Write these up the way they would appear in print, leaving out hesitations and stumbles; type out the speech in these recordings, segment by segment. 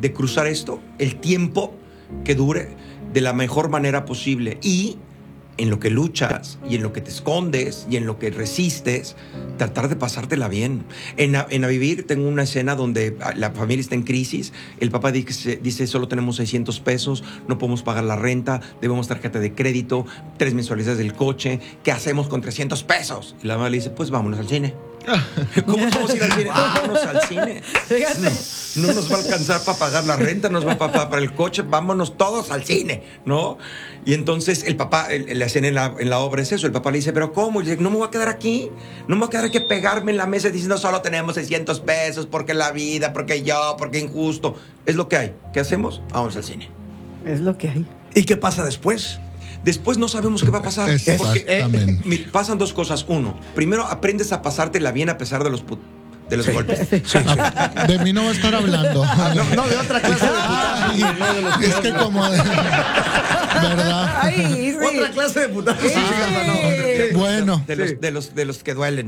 de cruzar esto, el tiempo que dure de la mejor manera posible. Y en lo que luchas y en lo que te escondes y en lo que resistes, tratar de pasártela bien. En A Vivir tengo una escena donde la familia está en crisis, el papá dice solo tenemos 600 pesos, no podemos pagar la renta, debemos tarjeta de crédito, 3 mensualidades del coche, ¿qué hacemos con 300 pesos? Y la mamá le dice, pues vámonos al cine. ¿Cómo vamos a ir al cine? Vámonos al cine. No nos va a alcanzar para pagar la renta, nos va a para el coche, vámonos todos al cine, ¿no? Y entonces el papá, la escena en la obra es eso, el papá le dice, ¿pero cómo? Y dice, no me voy a quedar aquí, no me voy a quedar aquí a pegarme en la mesa diciendo solo tenemos 600 pesos, porque la vida, porque yo, porque injusto. Es lo que hay. ¿Qué hacemos? Vamos al cine. Es lo que hay. ¿Y qué pasa después? Después no sabemos qué va a pasar. Porque pasan 2 cosas. Uno, primero aprendes a pasártela bien a pesar de los golpes. Sí. De mí no va a estar hablando. No, de otra clase de Es que como de... ¿Verdad? Ay, sí. Otra clase de putazos. Bueno. De los que duelen.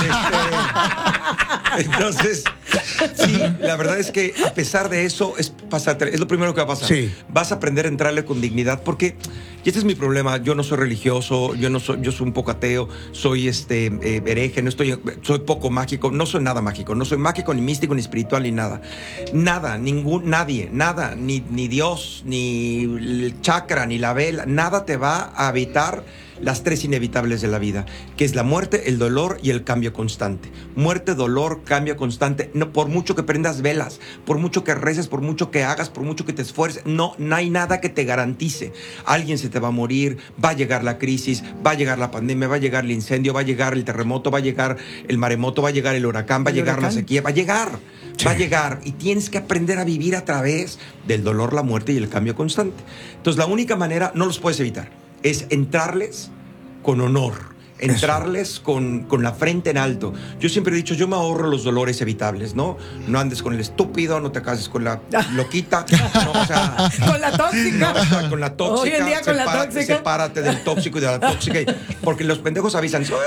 Entonces, sí, la verdad es que a pesar de eso, es lo primero que va a pasar. Sí. Vas a aprender a entrarle con dignidad, porque, y este es mi problema, yo no soy religioso, yo soy un poco ateo, soy hereje, soy poco mágico, no soy nada mágico, no soy mágico, ni místico, ni espiritual, ni nada. Nada, nada, ni Dios, ni el chakra, ni la vela, nada te va a evitar las 3 inevitables de la vida, que es la muerte, el dolor y el cambio constante. Muerte, dolor, cambio constante. No, por mucho que prendas velas, por mucho que reces, por mucho que hagas, por mucho que te esfuerces, no hay nada que te garantice. Alguien se te va a morir, va a llegar la crisis, va a llegar la pandemia, va a llegar el incendio, va a llegar el terremoto, va a llegar el maremoto, va a llegar el huracán, va a llegar la sequía, va a llegar. Sí. Va a llegar y tienes que aprender a vivir a través del dolor, la muerte y el cambio constante. Entonces, la única manera, no los puedes evitar, es entrarles con honor, entrarles con la frente en alto. Yo siempre he dicho, yo me ahorro los dolores evitables, ¿no? No andes con el estúpido, no te cases con la loquita, no, o sea, con la tóxica. No, o sea, con la tóxica. Hoy en día con la tóxica. Sepárate del tóxico y de la tóxica, porque los pendejos avisan. Sí.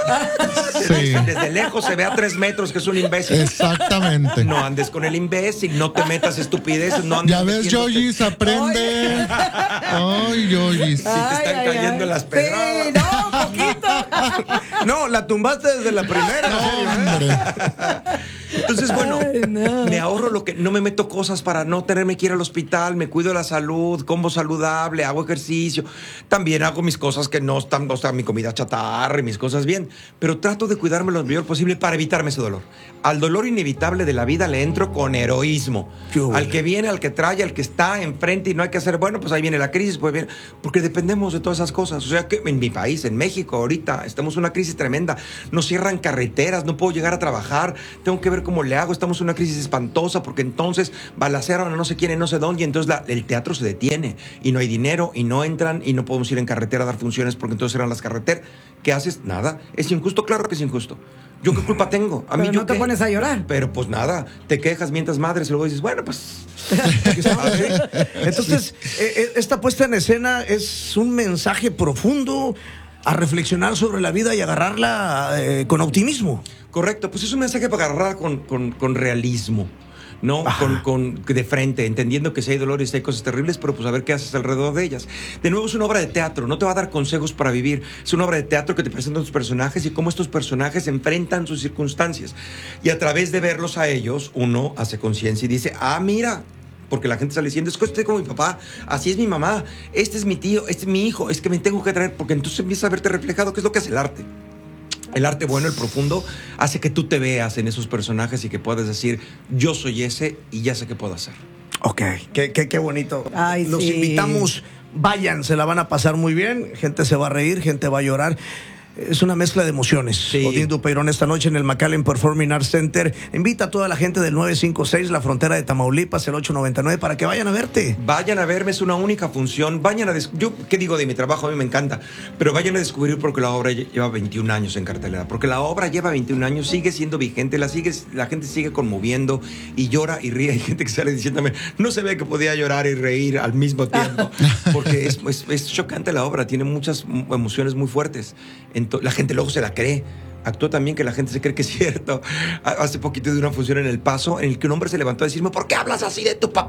Desde lejos se ve a 3 metros que es un imbécil. Exactamente. No andes con el imbécil, no te metas estupideces, no andes. Ya ves, Yoyis, aprende. Ay, Yoyis. Si te están cayendo las pedradas. Sí, no, poquito. No, la tumbaste desde la primera. No, hombre. Entonces, bueno, Ay, no. me ahorro no me meto cosas para no tenerme que ir al hospital, me cuido la salud, como saludable, hago ejercicio, también hago mis cosas que no están, o sea, mi comida chatarra y mis cosas bien, pero trato de cuidarme lo mejor posible para evitarme ese dolor. Al dolor inevitable de la vida le entro con heroísmo. Al que viene, al que trae, al que está enfrente y no hay que hacer, bueno, pues ahí viene la crisis, pues viene, porque dependemos de todas esas cosas. O sea, que en mi país, en México, ahorita estamos en una crisis tremenda, nos cierran carreteras, no puedo llegar a trabajar, tengo que ver cómo le hago, estamos en una crisis espantosa porque entonces balacearon a no sé quién, no sé dónde, y entonces el teatro se detiene y no hay dinero y no entran y no podemos ir en carretera a dar funciones porque entonces eran las carreteras. ¿Qué haces? Nada. ¿Es injusto? Claro que es injusto. ¿Yo qué culpa tengo? A mí Pero yo no te pones a llorar. Pero pues nada, te quejas mientras madres y luego dices, bueno, pues... Entonces, esta puesta en escena es un mensaje profundo a reflexionar sobre la vida y agarrarla con optimismo. Correcto, pues es un mensaje para agarrar con realismo, ¿no? De frente, entendiendo que si hay dolores, hay cosas terribles, pero pues a ver qué haces alrededor de ellas. De nuevo, es una obra de teatro, no te va a dar consejos para vivir, es una obra de teatro que te presenta tus personajes y cómo estos personajes enfrentan sus circunstancias. Y a través de verlos a ellos, uno hace conciencia y dice, mira, porque la gente sale diciendo, es que estoy como mi papá, así es mi mamá, este es mi tío, este es mi hijo, es que me tengo que traer, porque entonces empieza a verte reflejado, que es lo que hace el arte. El arte bueno, el profundo, hace que tú te veas en esos personajes y que puedas decir, yo soy ese y ya sé qué puedo hacer. Ok, qué bonito. Ay, los sí. invitamos, vayan, se la van a pasar muy bien, gente se va a reír, gente va a llorar. Es una mezcla de emociones. Sí. Odín Dupeirón esta noche en el McAllen Performing Arts Center. Invita a toda la gente del 956, la frontera de Tamaulipas, el 899, para que vayan a verte. Vayan a verme, es una única función. Yo, ¿qué digo de mi trabajo? A mí me encanta. Pero vayan a descubrir porque la obra lleva 21 años en cartelera. Porque la obra lleva 21 años, sigue siendo vigente, la gente sigue conmoviendo y llora y ríe. Hay gente que sale diciéndome, no se ve que podía llorar y reír al mismo tiempo. Porque es chocante la obra, tiene muchas emociones muy fuertes. La gente luego se la cree. Actúa también que la gente se cree que es cierto. Hace poquito de una función en El Paso en el que un hombre se levantó a decirme, ¿por qué hablas así de tu papá?